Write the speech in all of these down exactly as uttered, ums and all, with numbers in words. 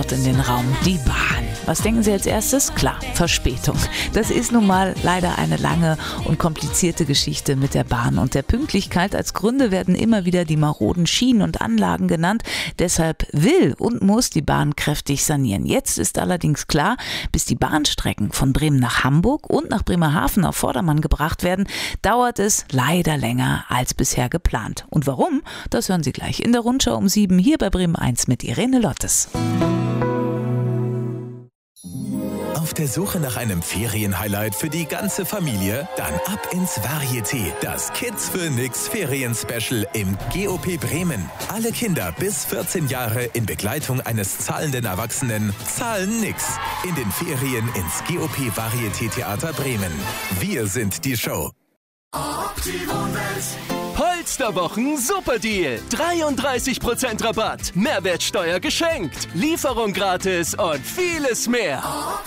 sofort in den Raum. Die Bahn. Was denken Sie als erstes? Klar, Verspätung. Das ist nun mal leider eine lange und komplizierte Geschichte mit der Bahn und der Pünktlichkeit. Als Gründe werden immer wieder die maroden Schienen und Anlagen genannt. Deshalb will und muss die Bahn kräftig sanieren. Jetzt ist allerdings klar, bis die Bahnstrecken von Bremen nach Hamburg und nach Bremerhaven auf Vordermann gebracht werden, dauert es leider länger als bisher geplant. Und warum? Das hören Sie gleich in der Rundschau um sieben hier bei Bremen eins mit Irene Lottes. Auf der Suche nach einem Ferienhighlight für die ganze Familie? Dann ab ins Varieté, das Kids für Nix Ferien-Special im G O P Bremen. Alle Kinder bis vierzehn Jahre in Begleitung eines zahlenden Erwachsenen zahlen nix. In den Ferien ins G O P Varieté Theater Bremen. Wir sind die Show. Polsterwochen Superdeal. dreiunddreißig Prozent Rabatt. Mehrwertsteuer geschenkt. Lieferung gratis und vieles mehr.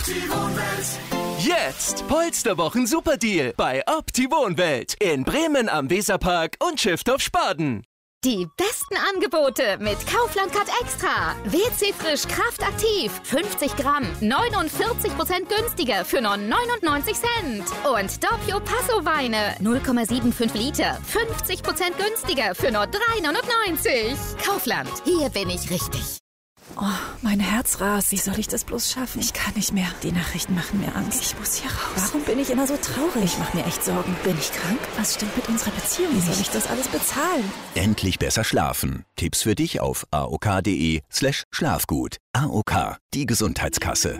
Jetzt Polsterwochen Superdeal bei Opti-Wohnwelt. In Bremen am Weserpark und Schiffdorf-Spaden. Die besten Angebote mit Kaufland Cut Extra. W C Frisch Kraft Aktiv. fünfzig Gramm. neunundvierzig Prozent günstiger für nur neunundneunzig Cent. Und Doppio Passo Weine. null Komma fünfundsiebzig Liter. fünfzig Prozent günstiger für nur drei neunundneunzig. Kaufland. Hier bin ich richtig. Oh, mein Herz rast. Wie soll ich das bloß schaffen? Ich kann nicht mehr. Die Nachrichten machen mir Angst. Ich muss hier raus. Warum bin ich immer so traurig? Ich mache mir echt Sorgen. Bin ich krank? Was stimmt mit unserer Beziehung? Wie soll ich das alles bezahlen? Endlich besser schlafen. Tipps für dich auf aok.de slash Schlafgut. A O K, die Gesundheitskasse.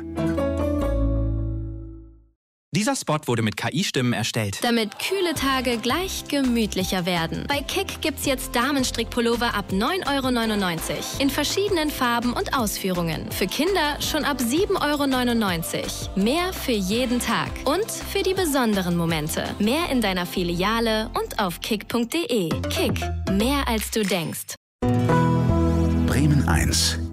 Dieser Spot wurde mit K I-Stimmen erstellt. Damit kühle Tage gleich gemütlicher werden. Bei Kick gibt's jetzt Damenstrickpullover ab neun Euro neunundneunzig. In verschiedenen Farben und Ausführungen. Für Kinder schon ab sieben Euro neunundneunzig. Mehr für jeden Tag. Und für die besonderen Momente. Mehr in deiner Filiale und auf kick punkt de. Kick. Mehr als du denkst. Bremen eins.